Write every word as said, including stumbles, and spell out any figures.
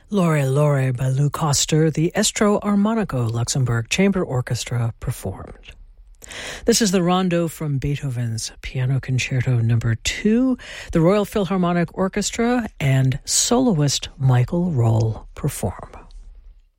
Lore Lore by Lou Koster, the Estro Armonico Luxembourg Chamber Orchestra performed. This is the rondo from Beethoven's Piano Concerto Number two, the Royal Philharmonic Orchestra and soloist Michael Roll perform.